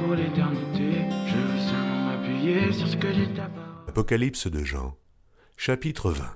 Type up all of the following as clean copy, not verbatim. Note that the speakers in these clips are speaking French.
pour l'éternité. Je veux seulement m'appuyer sur ce que dit ta parole. Apocalypse de Jean, chapitre 20.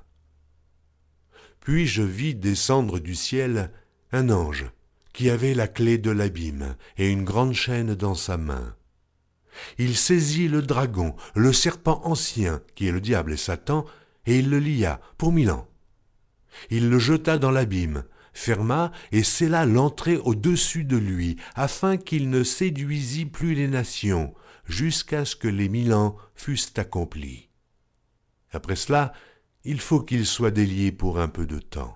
Puis je vis descendre du ciel un ange qui avait la clé de l'abîme et une grande chaîne dans sa main. Il saisit le dragon, le serpent ancien, qui est le diable et Satan, et il le lia pour 1000 ans. Il le jeta dans l'abîme, ferma et scella l'entrée au-dessus de lui, afin qu'il ne séduisît plus les nations, jusqu'à ce que les 1000 ans fussent accomplis. Après cela, il faut qu'il soit délié pour un peu de temps.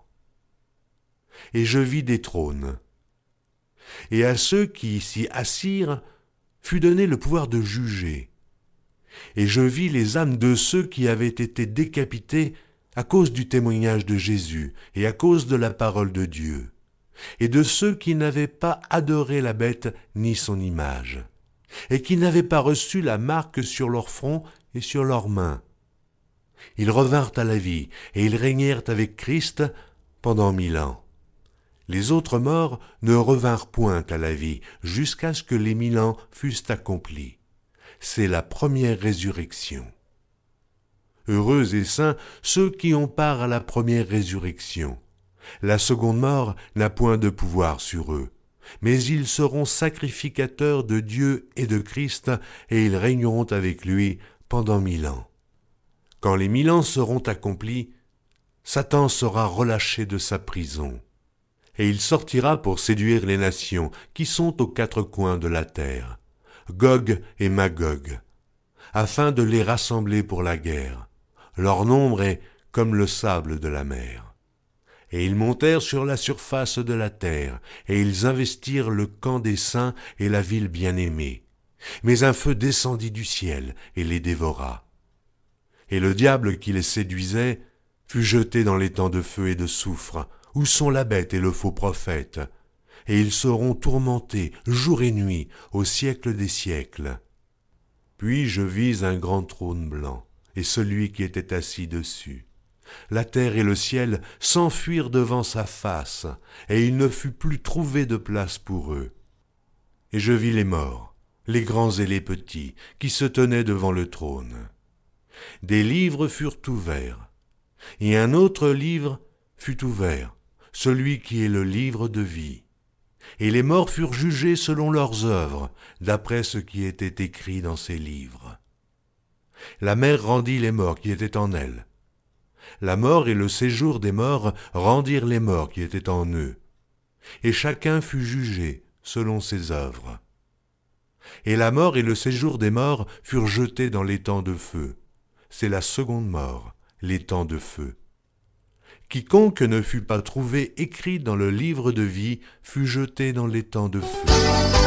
Et je vis des trônes, et à ceux qui s'y assirent fut donné le pouvoir de juger. Et je vis les âmes de ceux qui avaient été décapités à cause du témoignage de Jésus et à cause de la parole de Dieu, et de ceux qui n'avaient pas adoré la bête ni son image, et qui n'avaient pas reçu la marque sur leur front et sur leurs mains. Ils revinrent à la vie, et ils régnèrent avec Christ pendant 1000 ans. Les autres morts ne revinrent point à la vie, jusqu'à ce que les 1000 ans fussent accomplis. C'est la première résurrection. Heureux et saints ceux qui ont part à la première résurrection. La seconde mort n'a point de pouvoir sur eux, mais ils seront sacrificateurs de Dieu et de Christ, et ils régneront avec lui pendant 1000 ans. Quand les 1000 ans seront accomplis, Satan sera relâché de sa prison, et il sortira pour séduire les nations qui sont aux 4 coins de la terre, Gog et Magog, afin de les rassembler pour la guerre. Leur nombre est comme le sable de la mer. Et ils montèrent sur la surface de la terre, et ils investirent le camp des saints et la ville bien-aimée. Mais un feu descendit du ciel et les dévora. Et le diable qui les séduisait fut jeté dans l'étang de feu et de soufre, où sont la bête et le faux prophète, et ils seront tourmentés jour et nuit au siècle des siècles. Puis je vis un grand trône blanc, et celui qui était assis dessus. La terre et le ciel s'enfuirent devant sa face, et il ne fut plus trouvé de place pour eux. Et je vis les morts, les grands et les petits, qui se tenaient devant le trône. Des livres furent ouverts, et un autre livre fut ouvert, celui qui est le livre de vie. Et les morts furent jugés selon leurs œuvres, d'après ce qui était écrit dans ces livres. La mer rendit les morts qui étaient en elle. La mort et le séjour des morts rendirent les morts qui étaient en eux. Et chacun fut jugé selon ses œuvres. Et la mort et le séjour des morts furent jetés dans l'étang de feu. C'est la seconde mort, l'étang de feu. Quiconque ne fut pas trouvé écrit dans le livre de vie fut jeté dans l'étang de feu.